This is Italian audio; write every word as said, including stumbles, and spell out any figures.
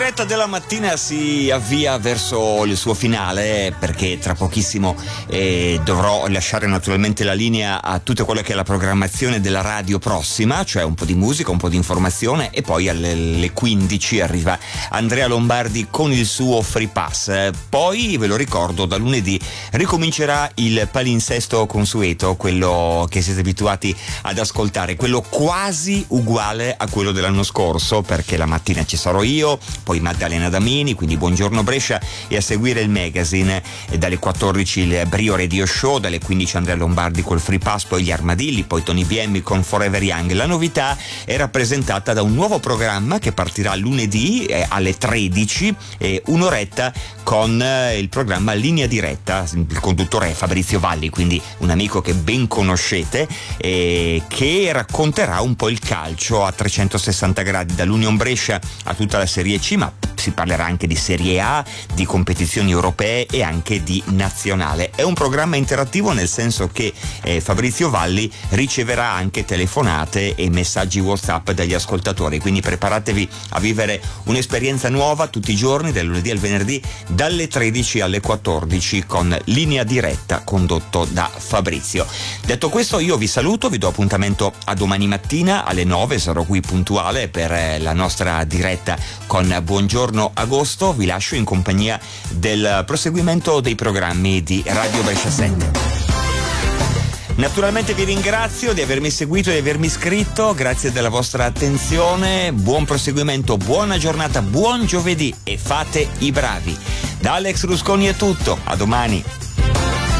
diretta della mattina si avvia verso il suo finale, perché tra pochissimo eh, dovrò lasciare naturalmente la linea a tutta quella che è la programmazione della radio prossima, cioè un po' di musica, un po' di informazione, e poi alle, alle quindici arriva Andrea Lombardi con il suo Free Pass. Poi ve lo ricordo, da lunedì ricomincerà il palinsesto consueto, quello che siete abituati ad ascoltare, quello quasi uguale a quello dell'anno scorso, perché la mattina ci sarò io, poi Maddalena Damini, quindi buongiorno Brescia, e a seguire il magazine, e dalle quattordici il Brio Radio Show, dalle quindici Andrea Lombardi col Free Pass, poi gli Armadilli, poi Tony B M con Forever Young. La novità è rappresentata da un nuovo programma che partirà lunedì eh, alle tredici, eh, un'oretta con eh, il programma Linea Diretta. Il conduttore è Fabrizio Valli, quindi un amico che ben conoscete, eh, che racconterà un po' il calcio a trecentosessanta gradi, dall'Union Brescia a tutta la Serie C, ma si parlerà anche di Serie A, di competizioni europee e anche di nazionale. È un programma interattivo, nel senso che eh, Fabrizio Valli riceverà anche telefonate e messaggi WhatsApp dagli ascoltatori, quindi preparatevi a vivere un'esperienza nuova tutti i giorni, dal lunedì al venerdì, dalle tredici alle quattordici, con Linea Diretta condotto da Fabrizio. Detto questo, io vi saluto, vi do appuntamento a domani mattina alle nove, sarò qui puntuale per eh, la nostra diretta con Buongiorno Agosto. Vi lascio in compagnia del proseguimento dei programmi di Radio Brescia sette. Naturalmente vi ringrazio di avermi seguito e di avermi iscritto, grazie della vostra attenzione, buon proseguimento, buona giornata, buon giovedì e fate i bravi. Da Alex Rusconi è tutto, a domani.